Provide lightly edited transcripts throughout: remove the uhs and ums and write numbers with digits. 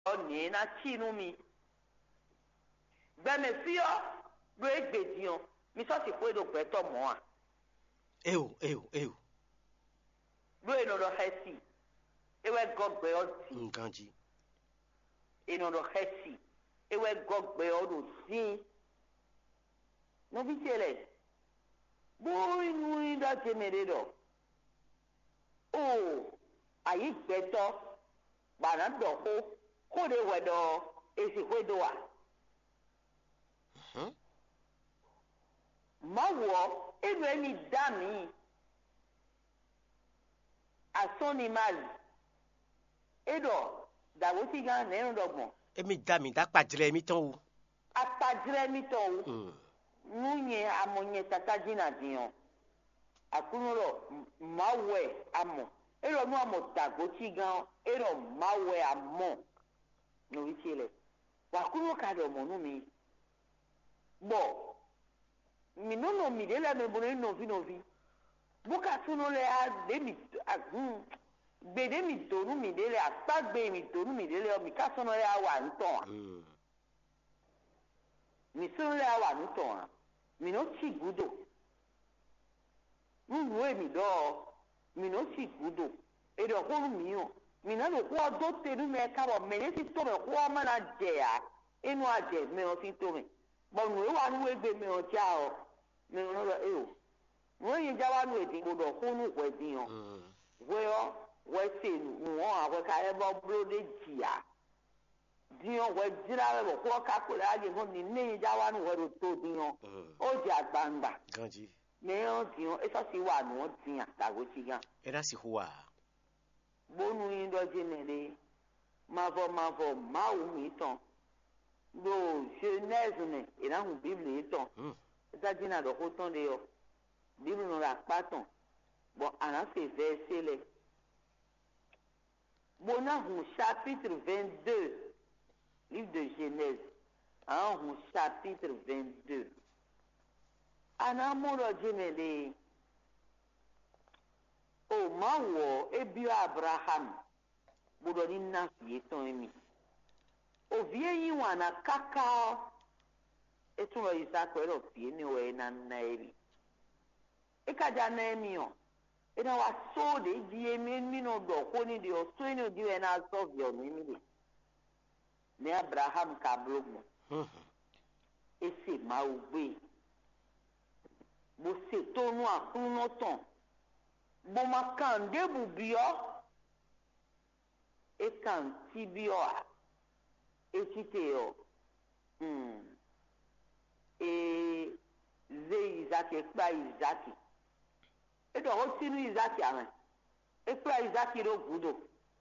ni na chinu mi gbeme fio do egbedion mi so ti kwedo peto mo a Eu. do eno do hesi ewe gogbe oti Nkanji. eno do hesi ewe gogbe odo sin no bi tele boy nu da temere do o ayi gbeto bana do ko de wedo esi kwedo wa mawo enu emi dami asoni mali edo dawo ti gan na erun dogbon Emi da mi da padire mi tan o. apajire mi to o nunye amonye tataji na diyan akunuro mawe amo ero nu amo dago ti gan ero mawe amo no wi tele wa kunu ka do mo nu mi bo mi no mi de la me bo no vi buka tunu le a de mi gbede mi donu mi de le apagbe mi donu mi de le o mi ka sono le a wa nton mi sono le a wa nton mi no ti gudo nu e mi do mi no ti gudo e do ko mi o mi na lo ko do te nu me ka bo me ne ti to me ko ma na je ya enu aje me o ti to me bo nu e wa nu e gbe me o ja o me no lo e o wọ́n yìí jáwá nu èdè gbọdọ̀ kún ní ìwé dìyàn wẹ́ọ́ wẹ́sẹ̀ wọ́n àwọn káyọ̀ bọ́ búrọ́dé jìyà dìyàn wẹ́ jìrà rẹ̀ bọ̀ kó kákòlẹ̀ ayé fún mi ní yìí jáwá nu wẹ́rẹ́ tó dìyàn ó jẹ́ àgbàǹgbà mẹ́yàn dìyàn ẹ̀sọ́ sì wà ní wọ́n dìyàn tàgó sí gan. ẹ dá sí hùwà. bónú yín dọ́jẹ́ nìyẹn máa fọ máwù mí tán ló ṣe nẹ́ẹ̀sì nì ìdáhùn bíbélì tán ẹ̀sọ́ jìnnà lọ́kọ́ tán lé yọ. Bible nous la pardon. Bon, on fait verset là. Bon, au chapitre 22, livre de Genèse. Au chapitre 22. En amour de Dieu, oh, mawo, ebi Abraham, boudoni na fieton emi. O vieilli wana kaka, et tu vas y savoir au pied, ni ouais na naïri. Ekaja na emi o ina wa so de di emi mi no do ko ni de o so ni di we na so bi o mi de ne Abraham ka blogu ese ma ugbe bo se to nu akun no ton bo ma kan de bu bi o e kan ti bi o a e ti te o e ze Isaac pa Isaac edo ho sinu Isaac amen e pa Isaac ro gudo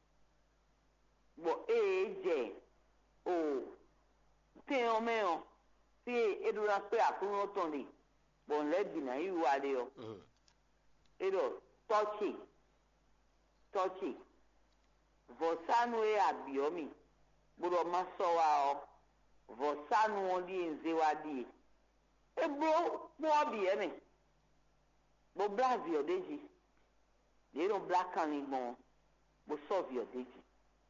bo je o te o me o ti edo na pe akun ton ni bo le bi na yi wa de o edo touchy vosanu e abiomi buro maso wa o vosanu o di nze wa di ebro mo bi eme bo bravi odeji de no black and mo bo solve your deji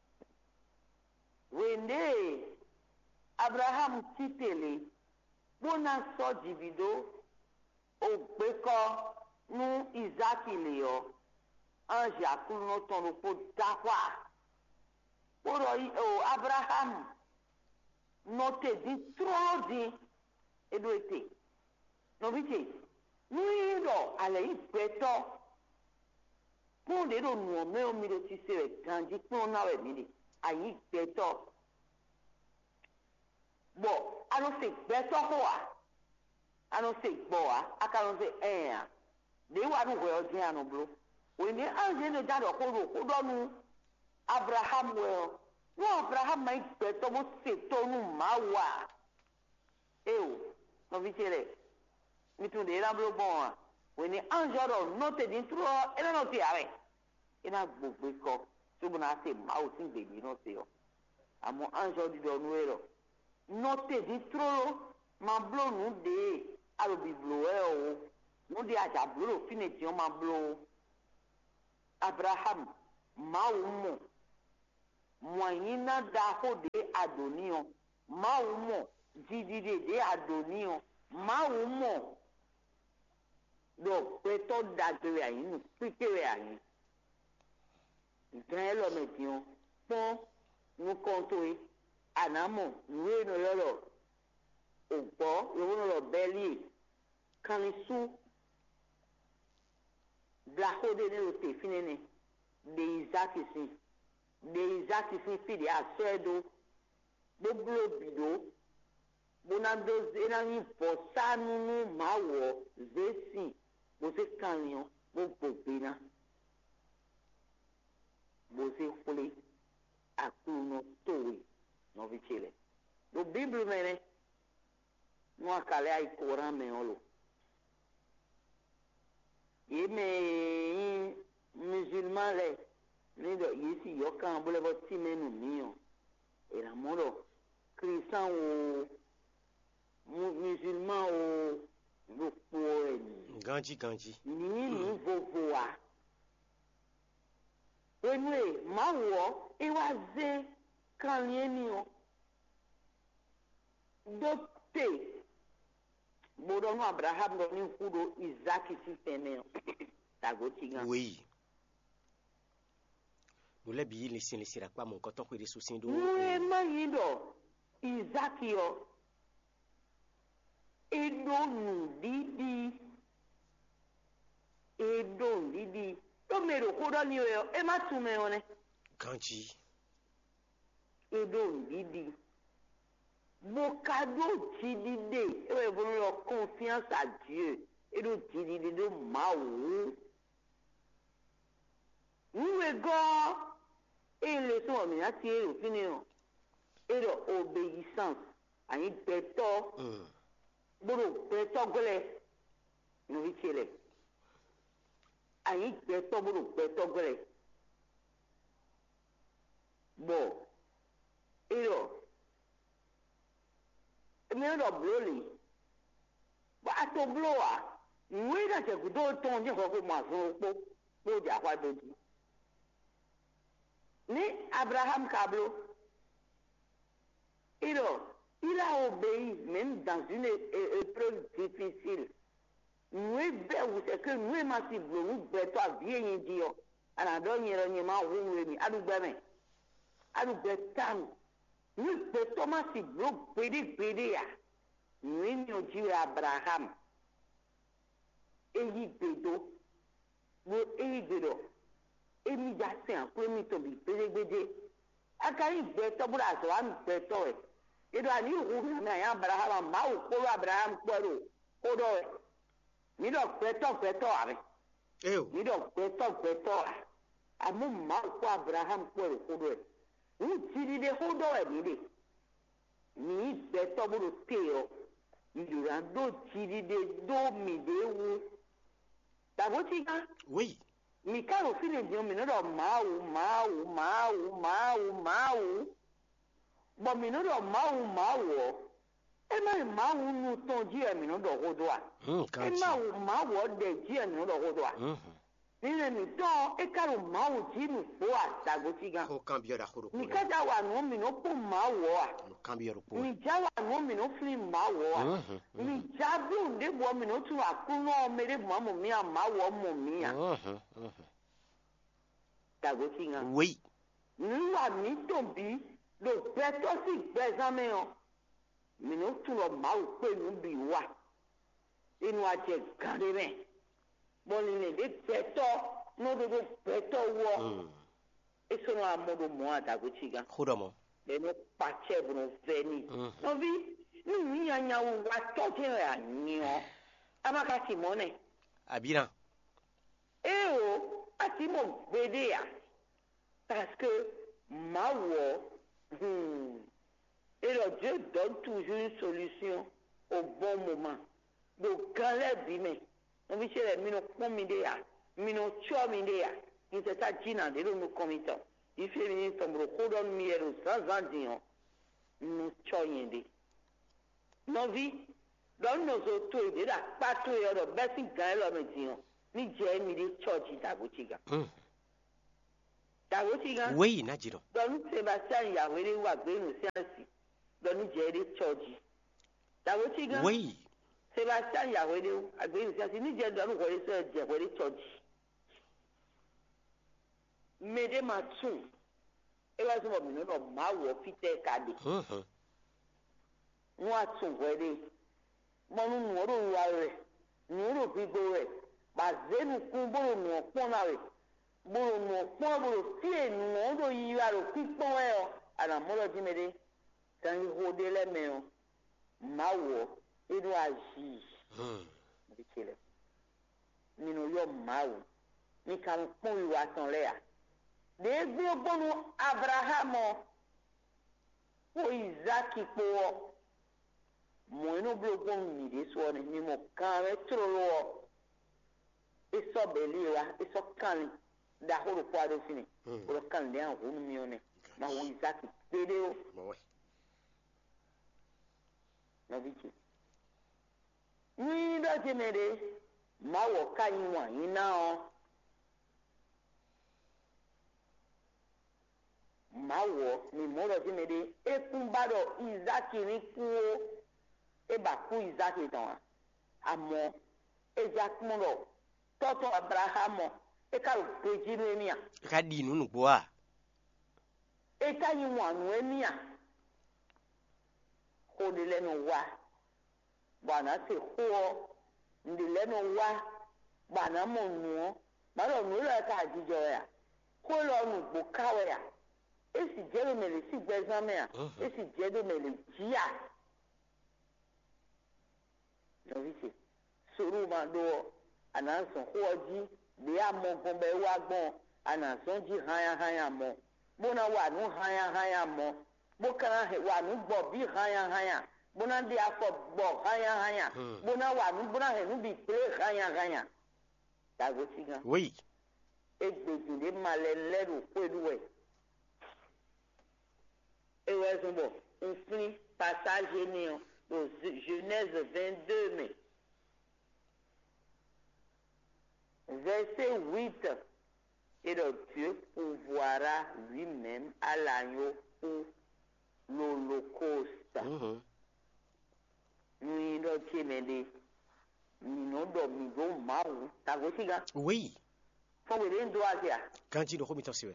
wende Abraham titele bona so divido o gbeko nu Isaac le o anje akun no ton ko dakwa oro o Abraham note di trodi edoete no bite nuiro ale ipeto ko de ro nu me o mi do ti se re ganji ko na we mi de ayi ipeto bo anu se ipeto ko wa anu se gbo wa aka no se de wa nu we odin anu bro we ni anje no jado ko ro ko do nu Abraham we no Abraham mai ipeto mo se to nu ma wa no vicere mi tu de la blo bon we ni anjoro note din tro ela no ti are ina gbogbo ko subuna se ma o tin gbe ni no se o amo anjo di do nu ero note din tro ma blo nu de aro bi blo o nu de aja blo fine ti o ma blo Abraham ma o mo Moyina daho de adonio. Maumo. Didide de adonio. Maumo. Donc, peut-on d'adouer à une, piquer à une. Grand l'homme est bon, nous comptons, anamo, nous nous l'or, au bord, nous le bélier, quand les sous, blaho de l'autre, fini, des Isaac ici, fini, à Sedo, Boblo Bido, Bonando Zenani, pour ça, nous, Mawo, Zessi, vous êtes camion, vous pouvez. Bose fule akuno towe no vichele do bible mene no akale ai Quran me olo yeme musulman le ni do yisi yokan bole bo timenu mio era moro christian o musulman o do poe ganji ni vovoa Enwe mawo ewaze kanlienio dote bodono Abraham do ni kudo Isaac si teneo tagotinga oui nous le bi les sira kwa mon koton ko resu sindo we mayido Isaac yo edonu didi Tomero kodo ni yo e matume one ganji edon didi bocado tidide e vont leur confiance à Dieu et do tidide do maou nous ego et le son mi ati e fini o et de obéissance ani peto boro peto gole no vichele Ayi peto buru peto gre. Bo. Iro. Mero bloli. Ba ato bloa. Mweda se kudo tonje ko ma so po ja kwa doji. Ni Abraham Kablo. Iro, il a obéi même dans une épreuve difficile. Nous c'est que nous massif nous beto bien dio ana do nyero nyema wo mi adugbeme adugbetam nous beto massif nous pedi ya nous ni oji Abraham eyi bedo wo eyi bedo emi ja se an ko mi to bi peregbede akari beto bura so am beto e edo ani wo na ya Abraham ma wo ko Abraham kwero ko do Ni do peto ave. Ni do peto. Amu ma ko Abraham ko do. Ni tiri de hodo e ni peto buru teo. Ni durando tiri de do mi de wu. Tagotika? Oui. Mi caro fine di mi no do mau. Bo mi no do mau. Ema mawu nu ton ji emi no do hodo a. Ema mawu de ji emi no do hodo a. Nile mi ton e karo mawu ji nu po a tagotiga. Ko cambio da horo. Mi kada wa no mi no po mawu a. No cambio ro po. Mi ja wa no mi no fli mawu a. Mi ja bi de bo mi no tu akuno mere mamu mi a mawu mo mi a. Tagotiga. Oui. Ni wa mi ton bi do peto si bezame o. Mino tulo mau pe nubi wa inu aje gareme boni ne de peto no de peto wo eso no amodo mo ataguchiga khodomo de no pache bro veni no vi ni anya wa toje ya nyo amaka simone abira o ati mo bedea parce que mawo Et le Dieu donne toujours une solution au bon moment. Donc, quand les bimés, on dit que les minos comidéa, minos chomidéa, ils se tâchent de nous committons. Il fait venir ton brocot dans le miel sans en dire, nous choyendé. Nos vies, dans nos autos, de la patrouille, de Bessie Gaël, ni Jamie, de Church, d'Agutiga. Tagotiga. Oui, Najiro. Don Sebastian Yahweh wa gbenu siansi. Don Jerry Church. Tagotiga. Oui. Sebastian Yahweh agbenu siansi ni je don wole so Jerry Church. Mede matun. E wa so mo no ma wo fite kade. Wọ́n á tún wẹ́rẹ́ mọ́nú nùọ́rọ̀ wa rẹ̀ nùọ́rọ̀ gbígbó rẹ̀ pàzẹ́nu kún bóró nù ọ̀pọ̀n náà rẹ̀ bóró nù ọ̀pọ̀n bóró fíè nùọ́rọ̀ yíra rẹ̀ pípọ́n ẹ̀ ọ́ ànàmọ́rọ̀ dìmẹ́dẹ́ sàn hóde lẹ́mẹ̀ ọ́ má wọ̀ inú àjì ìdíkẹlẹ̀ nínú yọ má wọ̀ ní ká ń pọ́n ìwà tán lẹ́yà dèégbé gbọ́nu Abrahamu kó Isaki pọ̀ ọ́. Moino blogo mi this one ni mo kan re trolo iso beliwa iso kan da horo kwado fini oro kan le an hunu mi one na wo Isaki pedeo na bichi ni do je mere ma wo kan wa ina o ma wo ni mo do je mere ekun bado Isaki ni ku eba ku Isaki tan amo ejakumo toto Abrahamu e ka o pejinu emia E ka di nunu boa. e ka yin wanu emia ko de lenu wa bana se ho ndi lenu wa bana mo nu bana nu la ka jijo ya ko lo nu bo kawe ya e si jero mele si gbezame ya e si jero mele jia novisi suru ma do ananson hoji bi amo gombe wa gbon ananson ji haya mo bona wa nu haya mo bo kana he wa nu gbo bi haya bona di afọ gbo haya bona wa nu bona he nu bi play haya tago siga Oui. egbeju de maleleru peduwe ewe zumbo un passage ni o Genèse 22, mais verset 8, et le Dieu pourvoira lui-même à l'agneau pour l'holocauste. Nous nous Oui. Faut Quand il remet en siwe.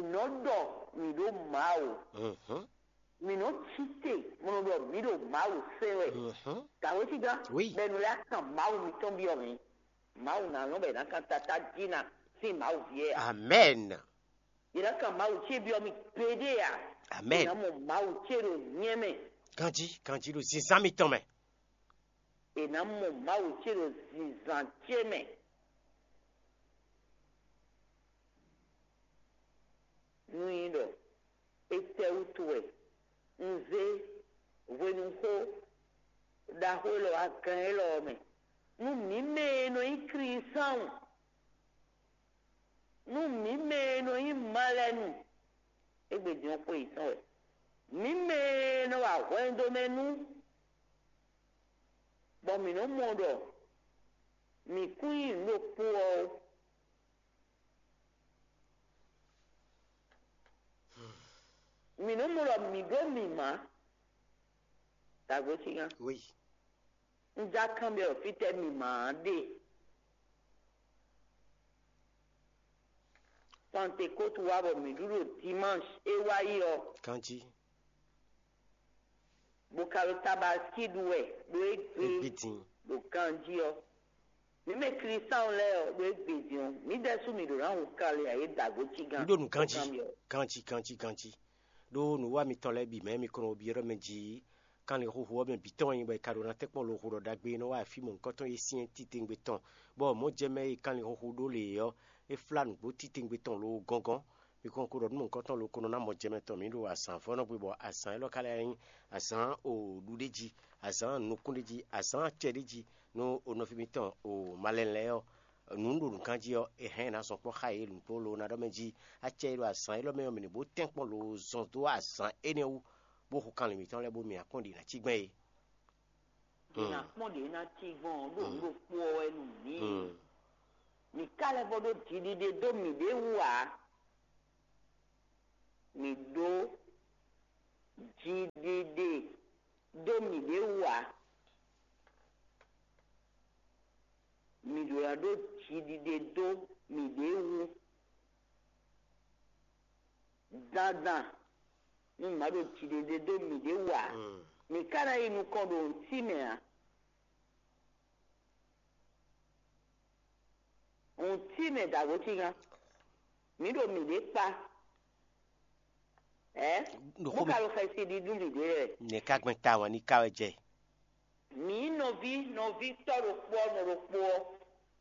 Mino chite mono do mido mau sewe kawetiga benu la kan mau mitombi omi mau na no be na kan tata jina si mau vie Amen. ira kan mau chebi omi pede ya Amen. na mo mau chero nyeme Quand il aussi 100 000 tombes. e na mo mau chero zizan cheme nuindo ete utwe nze wenuho daholo akanelo me nu mimeno ikrisan nu mimeno imalenu egbedi opo isan we mimeno awendo menu bomino modo mi kuin lo puo mi no mo mi go mi ma tago siga Oui. nja kan be o fite mi ma de Pentecôte wa bo mi duro dimanche e wa yo Kanji. bokalo tabaski duwe do egbe Bitin. do kanji yo mi me kristian le o do egbe dion mi desu mi do ran o kale aye dago siga Ndo nu kanji. Do nu wa mi tole bi me mi kono bi re menji kan le ho be biton yin be kado na tekpon lo ho dagbe no wa fi mo nkan ton esien titingbe ton bo mo jeme kan le ho do le yo e flan bo titingbe ton lo gongon bi kon ko do mo nkan ton lo kono na mo jeme ton mi do asan fo no pe bo asan lo kale yin asan o dudeji asan no kundeji asan chedeji no ono fi mi ton o malenle yo nundu kanji yo e hen na so po khaye lu po lo na do menji a chero asan lo me yo me bo tenpon lo zon do asan ene wu bo ko kan le mi ton le bo mi akondi na chigben yi na ponde na tigbon lo po enu ni ni kale bodo tidide do mi de wa mi do jidede do mi de wa mi do ya do jidede do mi de wu dandan mi ma do jidede do mi de wa mi kana inu kan do nti me a nti me dago ti ga mi do mi de pa mo ka lo fe si di du mi de ne ka gbin ta won ni ka je mi novi toro po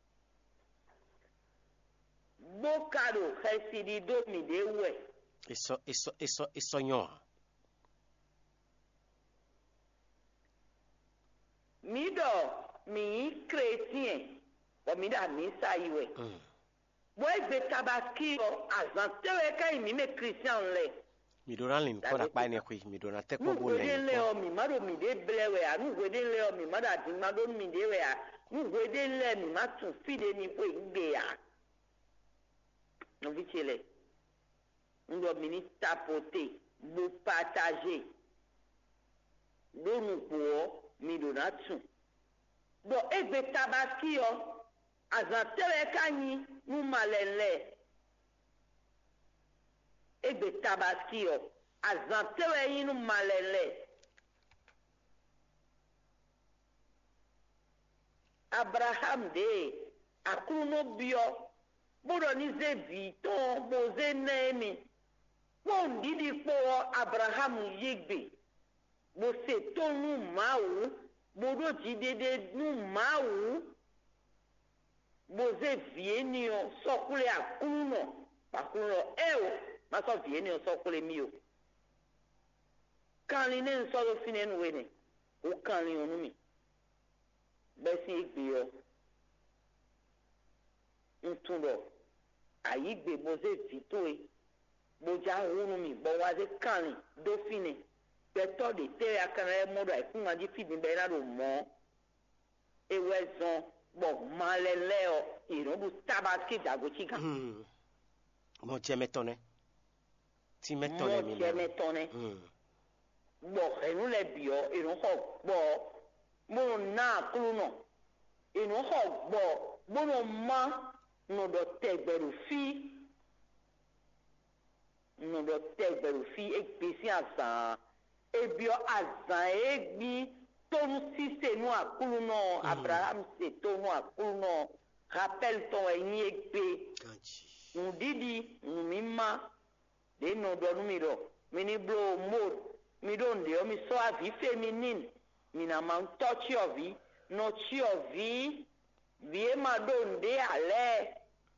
bo ka lo fe si di do mi de we eso yon mi do mi chrétien o mi da mi sa iwe bo egbe tabaski o azantewe ka mi me christian le mi do ran lin ko na pa ni ku mi do na te ko bo le le o mi ma do mi de blewe a nu gwede le o mi ma da di ma do mi de we a nu gwede le mi ma tun fide ni po igbe ya no vi chele ndo mi ni tapoter bo partager do nu po mi do na tun do egbe tabaski o azantewe kanyi nu malele egbe tabaski o azantewe yinu malele Abraham de akuno bio bodo ni zevi to boze nemi won didi po Abraham yegbe bo se to nu mawu bodo jidede nu mawu boze vieni o sokule akuno pakuno ma so vieni o sokule mi o kanli ne so lo fine nu we ne o kanli onu mi be si igbe o ntundo ayigbe boze fitoe boja onu mi bo wa ze kanli do fine beto de te akana modo ai fun adi fidi be na do mo ewezon bo malele o irubu tabaski dagochi ga mo je metone ti metone mi je metone bo enu le bio irun ho gbo mo na kruno inu ho gbo mo ma no do tegberu fi ekpesi asan ebio azan egbi tonu sise nu akulu no Abraham se tonu akulu no rappel ton eni egbe ndidi mima de no do nu mi do mini blow mode mi do nde o mi so avi feminine mi na ma touch your vi no chi your vi vie ma do nde ale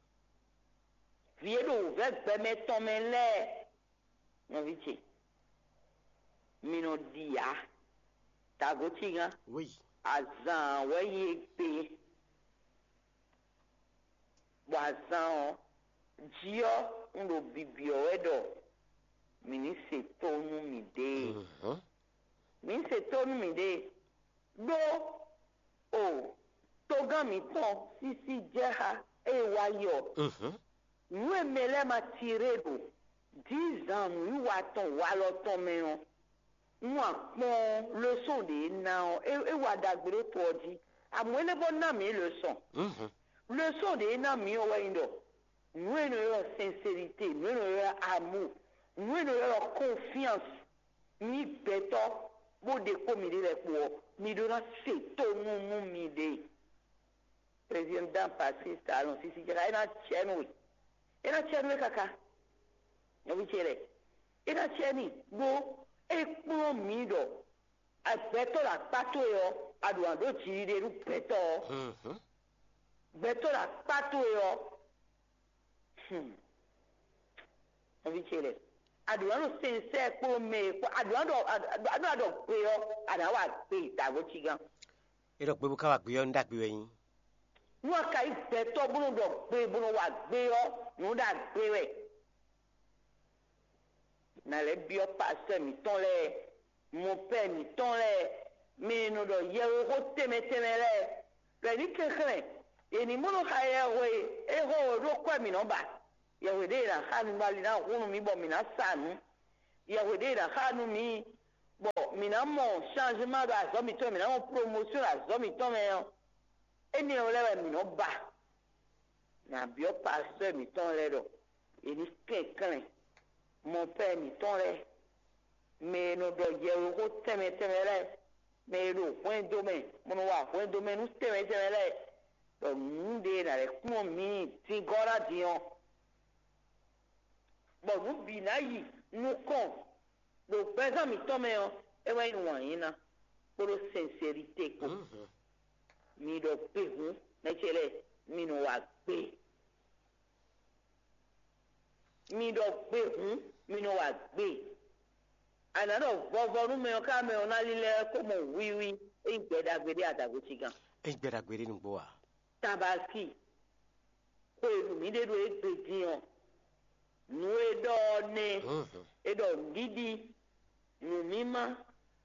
vie do ve me tomele no vici mi no dia tagotinga oui azan we yegbe wazan jio ndo bibio edo mi se tonu mi de mi se tonu mi de do o toga mi ton sisi jeha e wayo nu emele ma tirego 10 ans nu wa ton wa lo ton meon nu apon leçon de na e wa dagbere to di amwele bo na mi leçon leçon de na mi o wa indo nu eno yo sincérité nu eno yo amour nu eno yo confiance ni beto bo de ko mi de po mi do na se to mu mi de président passé salon sisi jara ina chenwe kaka no bi chere ina cheni go ekpo mi do beto la pato yo aduan do ti de ru beto beto la pato yo no bi chere aduan no sense ekpo me ko aduan do pe yo adawa pe itago chigan ero pe bu ka wa pe yo nda pe yin nu aka ibeto bunu do pe bunu wa gbe yo nu da gbe we na le bio pasteur mi ton le mon père mi ton le mi no do ye o teme le ni kekere eni mono ha ye we e ho ro kwa mi no ba Yahweh la hanu bali na hunu mi bo mina sanu. Yahweh la hanu mi bo mina mo changement da zo mi to mina mo promotion la zo mi to me yo. Eni o le mi no ba. Na bio pasteur mi to le do. Eni kenkan. Mon père mi to le. Me no do je o teme le. Me do point domaine. Mo no wa point domaine no teme le. Do nde na le kumo mi ti gora dion. Bon, nous binayi, nous con. Donc, par exemple, il tombe et ouais, nous voyons pour la sincérité. Mi do péhou, mais c'est les mi no wa bé. Mi do péhou, mi no wa bé. Another, bon, nous mais on a l'île comme oui, et beda gbede adagotigan. Et beda gbede nous bois. Tabaki. Ko mi de do e dion. Nous aidons, aidons Didi, nous mîmes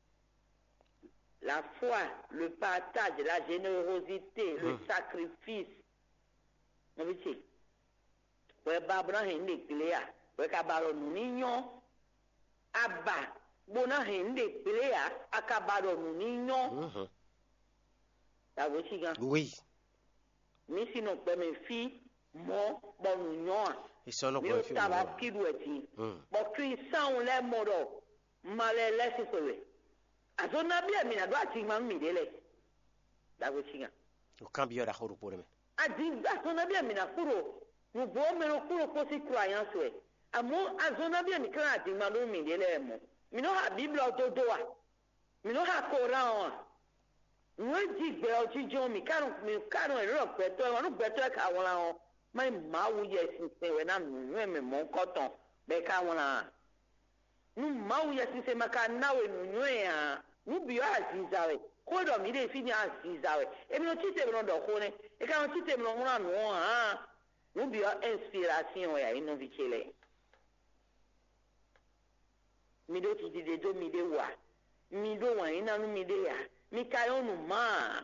la foi, le partage, la générosité, le sacrifice. Nous disons, ouais, Babra hende cléa, ouais, Kabaro nous nignon, Abba, bona hende cléa, Akabaro nous nignon. Ça vous dit, oui. Mais sinon, pour mes filles, moi, bon, nous nignon. Mi taba kidueti bo Christian le modo male le sisole azona bia mi na do ati ma mi dele da go chinga o cambio da horo por me adi azona bia mi na kuro no bo me no kuro ko si croyance we amo azona bia mi kan adi ma do mi dele mo mi no ha bible ododo wa mi no ha Quran wa ji gbe o ji jo mi kanu e ro peto e wa no peto e ka won la my mau yesinse we na nwe me mon koton be ka wona nu mau yesinse maka na we nwe a nu bi azizawe ko do mi de fini azizawe e mi no tite mi no do ko ne e ka no tite mi no wona no ha nu bi inspiration ya ino vichele mi do ti de do mi de wa mi do wa ina nu mi de ya mi ka yo nu ma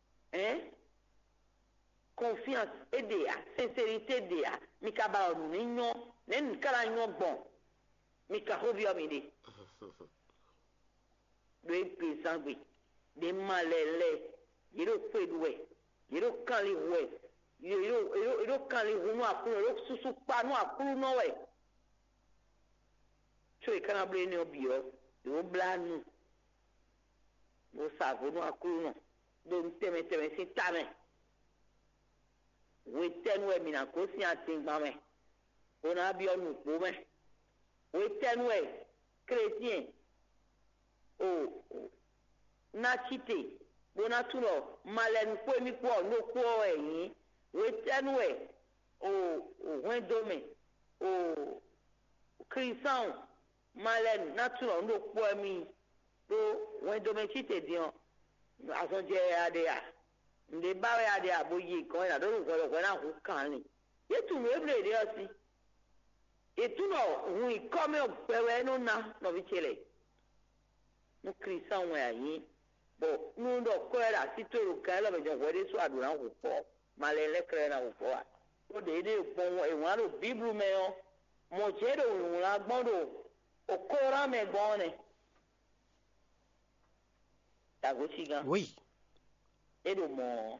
confiance aidé à sincérité aidé à mi ka ba onu nyo nen kala nyo bon mi ka hobi amide de pesangwe de malele yiro pedwe yiro kali we yiro kali hunu akuru yiro susu pa no akuru no we so e kana ble ni obio yo blanu mo savo no akuru no do teme si tame we tenwe mina ko si atingba me ona bi onu po me we tenwe chrétien na chite bona tulo malen ko mi ko no ko eyin we tenwe wendome christian malen na tulo no ko mi do wendome chite dion asonje adea nde bawe ade aboyi ko na do ko na ku kan ni yetu me bre de osi etu no hu ikome opewe no na no bichele no Christian we ayin bo nu do ko era sitoru kan lo mejo wede so adura ku po malele kre na ku po o de pon e wan ro bible me o mo je do wu la gbon do o ko ra me gbon ne ta go sigan oui edo mo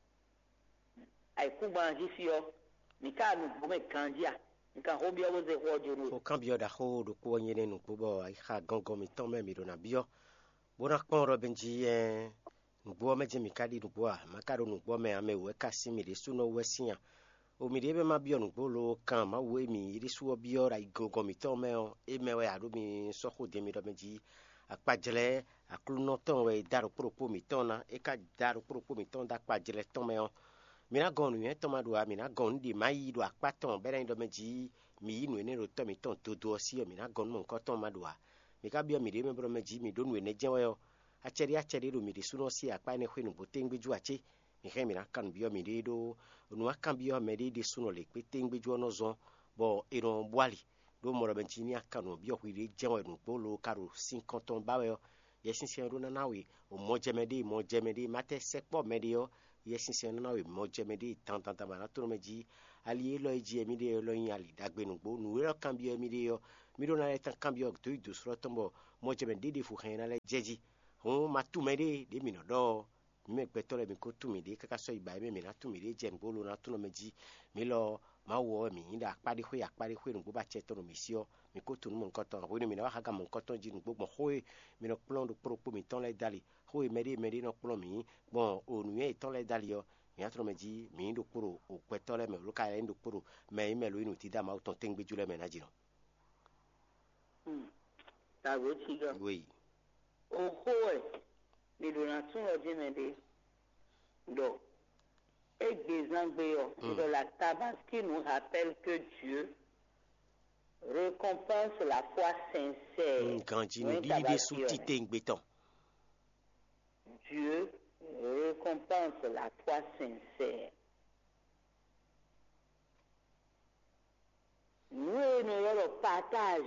ai kuba jisio nikanu bome kanjia nika hobi oze hojo o cambio da ho do ko nyene no bo ai ha gongo mi to me mi do na bio bona kon ro benji ngbo me je mi kadi do boa makaro no gbo me ame we kasi mi de suno wesia o mi de be ma bio no lo kan ma we mi ri suo bio ra gongo mi to me o e me we adu mi so ho de mi do benji akpajele akluno ton we daro propo mi tona e ka daro propo mi ton da akpajele ton me o mina gonu yen to ma do mina gon di mai do akpaton bere ndo meji mi inu ne ro to mi ton to do si o mina gon mo nko ton ma do mi ka bio mi de me bro meji mi do nu ne jenwe o acheri ro mi de suno si akpa ne hwenu botengbeju ache mi he mina kan bio mi de do nu akan bio me de suno le pe tengbeju no zo bo iron bwali do mo benchi ni aka no bi ohiri jenwe no polo karo 50 bawe yesinse ro na nawe o mojemede mate sepo medio yesinse no nawe mojemede tan ba na to meji ali lo eji mi de lo yin ali dagbe nugbo nu ro cambio mi de yo mi do na le tan cambio to du sro tombo mo je ben de fu khan na le jeji ho ma tu me de mi no do mi pe to le mi ko tu mi de kaka so igba mi na tu mi de je ngbo lo na tu no meji mi lo ma wo mi da pari khwe nugbo ba che to no mi si o mi ko tu no mon koton wo ni mi na wa ga mon koton ji nugbo mo khoe mi no plon do pro mi ton le dali khoe me de no plon mi bon onu ye ton le dali yo mi atro meji mi ndo kuro o kweto le me lo ka ndo kuro me me lo inu ti da ma o ton tengbe jule me na jino ta go ti ga oui o khoe ni do na tun o je me de do de la Tabaski nous rappelle que Dieu récompense la foi sincère. Dieu récompense la foi sincère. Nous le partage,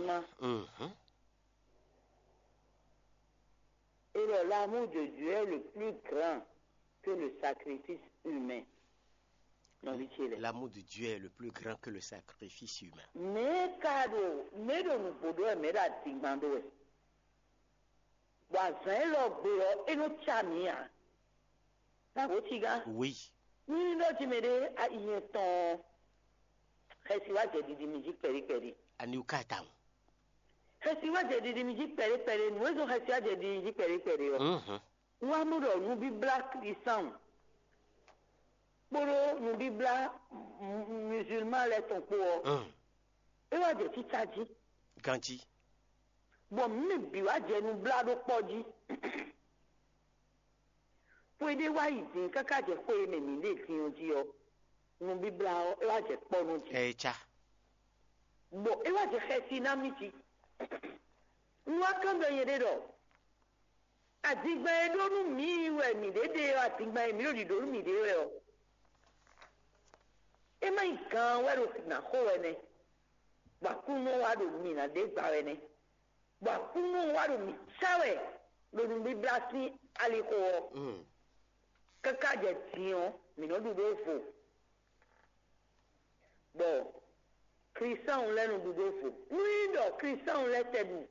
et l'amour de Dieu est le plus grand que le sacrifice humain. L'amour de Dieu est le plus grand que le sacrifice humain. Oui. Boro nous bibla musulman les ton ko e wa de titaji ganji bon mi bi wa je nu bla do poji po de wa idin kaka je ko me mi le tin oji o nu bibla o e wa je po nu ji cha bo e wa je khesi na mi ti nu akan do yede do adigba e do nu mi we mi dede o adigba mi o di do mi de we o e mai kan wero na hoene ba kuno wado mi na de gbarene ba kuno wado mi sawe lo ni blasi ali ko kaka je tion mi no do fo bo Christian le no do fo ni do Christian le tedu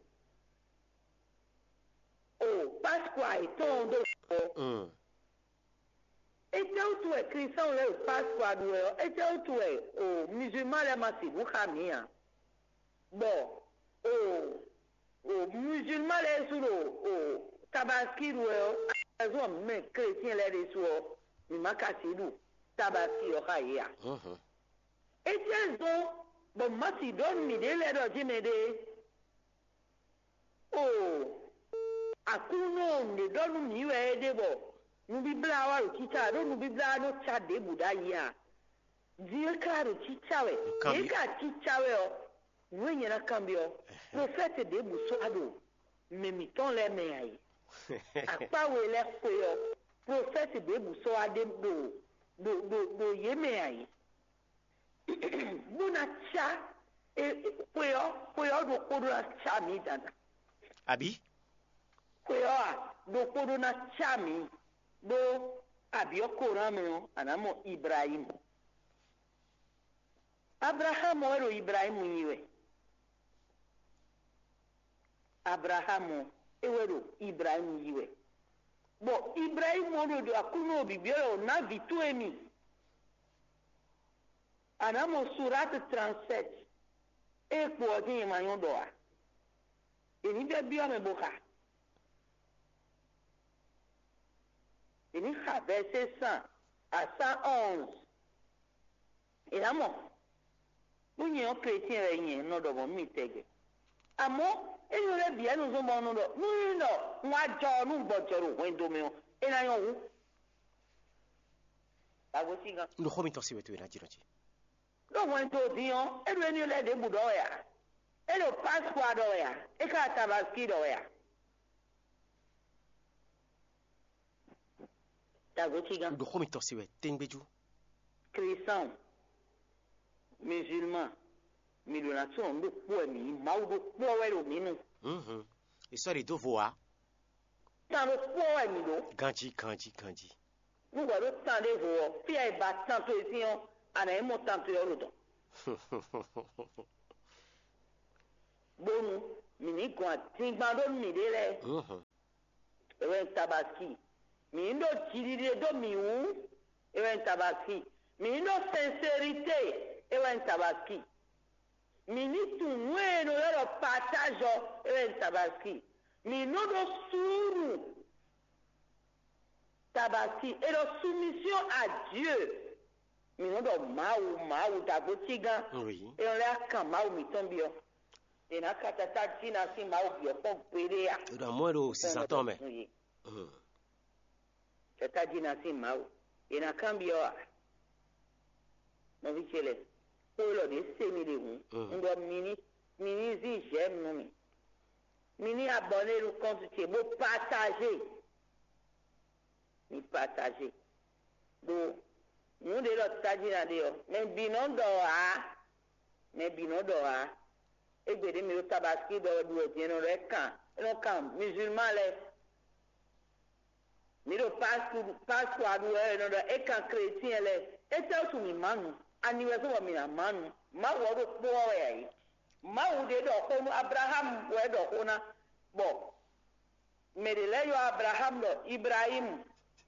o Pasqua e ton do fo Ete outwe Christian le Pasqua do ete outwe o musulman le masi bukamia bo o musulman le suro o Tabaski do azo me chrétien le suro ni makasi do Tabaski o haya ete zo bo masi don mi de le do jimede o akuno ni donu mi we de bo nu bibla wa rukicha do nu bibla no cha de budaya die ka rukicha we e ka chicha we o nu nyina kambio prophète de busado me mi ton le me ai apa we le ko yo prophète de buso ade do ye me ai buna cha e ko yo do ko do cha mi dada abi ko yo do ko do na cha mi do abioko rameo anamo Ibrahim Abraham ero Ibrahim yiwe Abraham ewero Ibrahim yiwe bo Ibrahim ono do akuno bibiero na vitu emi anamo surat 37 e ko din mayon do a eni be bi ame boka il a versé 100 à 111. Et là, nous n'y avons chrétien rien, nous devons m'intégrer. À moi, et nous les bien, nous sommes nous, moi, je nous botterons, ou un et là, nous. La voici, là. Nous sommes tous les deux, là, Diroji. Donc, on te dit, et nous les deux boudoya, et le passeport d'oya, et qu'à Tabaski d'oya. Christian, musulman, milonation de poemi, maudo poelo minu. Et ça les deux voix. Dans le poemi do. Ganji. Nous voyons tant de voix, puis elle bat tant de ana emo tanto yolo do bonu mini ko atingbado mi de le ewe tabaski mi ndo chirire do mi wu ewe tabaski mi ndo sincérité ewe tabaski mi ni tu bueno yoro partage ewe tabaski mi no do suru tabaski et la soumission à Dieu mi no do mau dagotiga Oui. et on la kan mau mi tombio et na katata tina si mau bio po perea Dans moins de 600 ans, mais. tata tina si mau et na cambio no vichele polo de semile ndo mini zi j'aime no mini abonner le compte tu beau partager ni partager do nous de l'autre tajina de yo mais bino do a e gbede mi o tabaski do du bien no le kan musulman le mi do passport du no do e kan chrétien le e ta su mi manu anniversaire mi na manu ma wo do po ya yi ma wo de do ko Abraham wo do ko na bo me de le yo Abraham do Ibrahim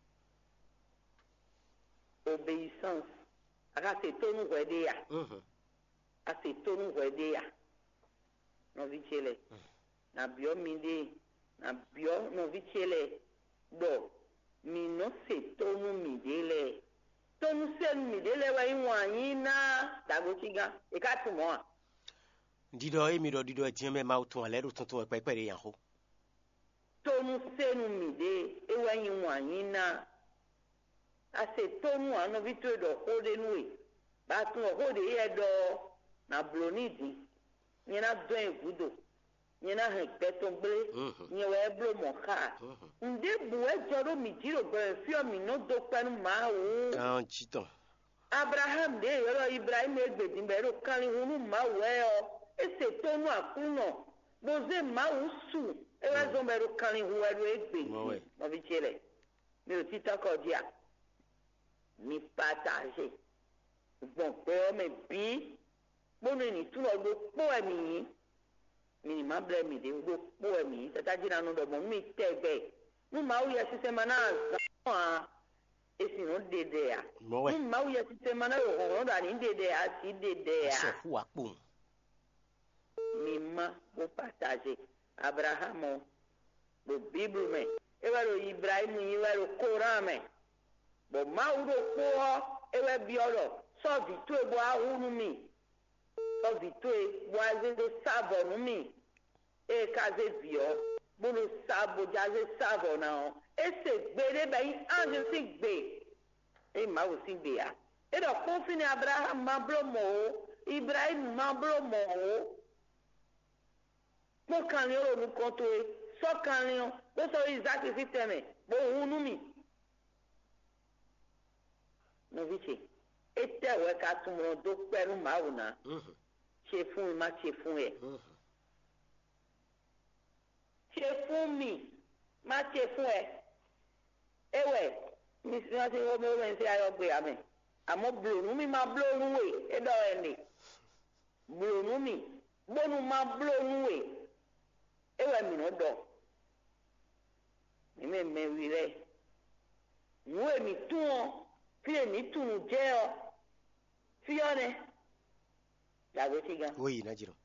obéissance aka se tonu wede ya a se tonu wede ya no vichele na bio minde na bio no vichele do mi no se tonu midele tonu sen midele wa inwanyi na dagotiga e ka tumo a Dido e mi do dido e tieme ma utun ale do tuntun e pepe yan ho. Tonu senu mide e wa inwanyi na ase tonu ano vitu do hode nui ba tun hode ye do na blonidi nyina do egudo nyina he petomble nyewe blo moka nde buwe joro mi jiro be fio mi no do panu ma o Kan chiton. Abraham de yoro Ibrahim egbedi mbero kan hunu ma we o ese tonu akuno boze ma usu e wa zo mbero kan hu wa egbedi no bi chele mi o tita ko dia mi partager bon pe o me bi bonu ni tu lo po emi mi ma ble mi de go po emi tata jina no do mo mi tebe mu ma o ya sistema na za esi no dede a mu ma o ya sistema na o da ni dede a si dede a So fu apo. mi ma o partager Abraham do Bible me e wa lo Ibrahim yi wa lo Quran me bo ma o do ko e wa bi oro so vi to e bo ahunu mi so vi to e bo aze do sabo nu mi e kaze bio bo no sabo jaze sabo na o e se gbere be yi anje si gbe e ma o si gbe ya e do ko fini Abraham ma blo mo Ibrahim ma blo mo mo kan le o nu ko to e so kan le o bo so Isaac si teme bo hunu mi no vice ete we ka tumo do peru mauna ṣe fún mi má ṣe fún ẹ ṣe fún mi má ṣe fún ẹ ewe mi si wọn ti wọ́n mi wọ́n ṣe ayọ̀ gbé àmì àmọ́ blòònù mi máa blòònù wè ẹ̀dọ̀ ẹ̀ nì blòònù mi gbónú máa blòònù wè ewe mi náà dọ̀ mímẹ́ mẹ́rin rẹ̀ ìwé mi tún ọ fi èmi tún jẹ́ ọ fi ọ́ nẹ dàgbé ti gan. Oui, na jiro.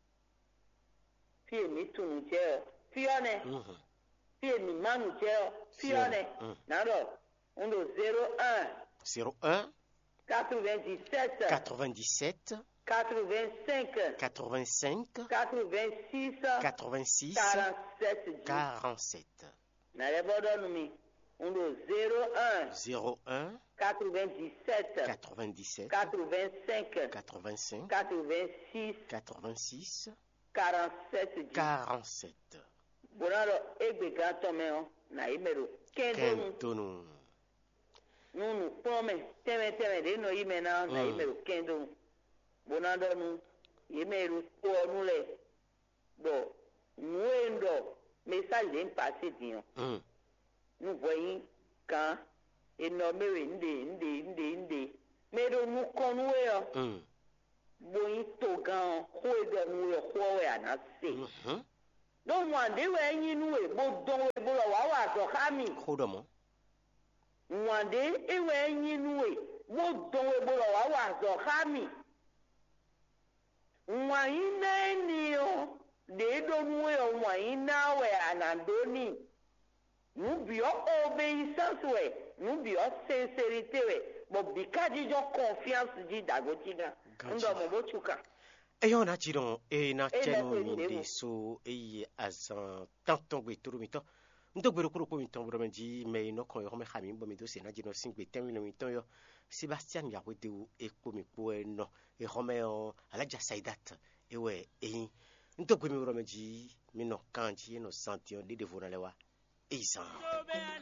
Fi èmi tún jẹ́ ọ fi ọ́ nẹ fi èmi mánu jẹ́ ọ fi ọ́ nẹ nàdọ̀ ń lò 01 97 97 85 85 86 86 47 47. Nàlẹ́ bọ́dọ̀ nu mi ń lò 01 97 97 85 85 86 86 47 47. Bonaro egbe gato me o na imero Kentonu. Nunu pome teme de no ime na imero kendo bonado nu imero ko nule bo nuendo message en passé dio nu voyin kan eno mere nde Mais de nous connaître, bon, togan, de nous, donc, moi, de nous, bon, donc, bon, kami. Moi, de nous, bon, donc, bon, kami. Moi, de nous, moi, anandoni. Nous bio obéissance, nous bio sincérité, bon, bikadi jo confiance di dagotina. Ndo mo chuka. Eyo na chiron na chenu minde so azan tanton gbe turu mito. Ndo gbero kuro ko mito bro menji me no kon yo me khami bo mito se na jino singbe termine mito yo. Sebastian ya wede u ekpo mi po no e Romeo alaja Saidat ewe ndo gbe mi bro menji mi no kanji no santion de devona lewa. Isan.